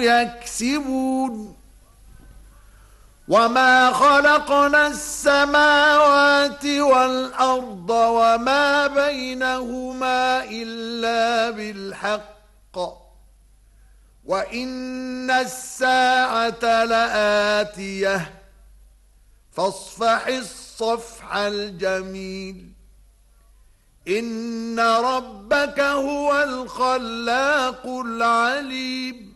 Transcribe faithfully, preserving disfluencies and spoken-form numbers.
يكسبون وما خلقنا السماوات والأرض وما بينهما إلا بالحق وإن الساعة لآتية فاصفح الصفح الجميل إن ربك هو الخلاق العليم